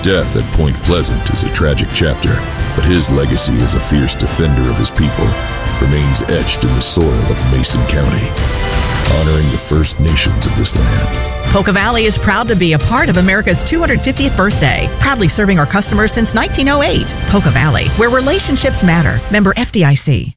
death at Point Pleasant is a tragic chapter, but his legacy as a fierce defender of his people remains etched in the soil of Mason County, honoring the First Nations of this land. Polka Valley is proud to be a part of America's 250th birthday, proudly serving our customers since 1908. Polka Valley, where relationships matter. Member FDIC.